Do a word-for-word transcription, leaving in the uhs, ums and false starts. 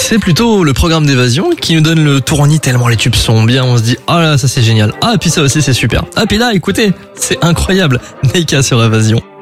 C'est plutôt le programme d'évasion qui nous donne le tournis tellement les tubes sont bien. On se dit, ah là, ça c'est génial. Ah, puis ça aussi c'est super. Ah, puis là, écoutez, c'est incroyable. Neika sur Évasion.